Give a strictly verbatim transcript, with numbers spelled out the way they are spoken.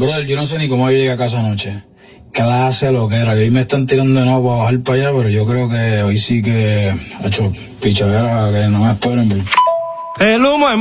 Brother, yo no sé ni cómo yo llegué a casa anoche. Clase lo que era. Y hoy me están tirando de nuevo para bajar para allá, pero yo creo que hoy sí que ha hecho pichadera, que no me esperen. El humo es